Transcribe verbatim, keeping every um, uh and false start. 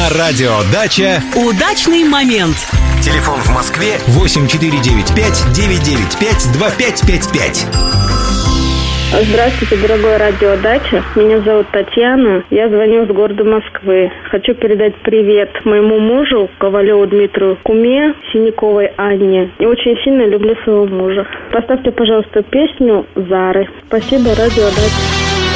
На радио «Дача» удачный момент. Телефон в Москве восемь четыре девять пять девять девять пять два пять пять пять. Здравствуйте, дорогой радио «Дача». Меня зовут Татьяна. Я звоню с города Москвы. Хочу передать привет моему мужу, Ковалеву Дмитрию, куме Синяковой Анне. И очень сильно люблю своего мужа. Поставьте, пожалуйста, песню Зары. Спасибо, радио «Дача».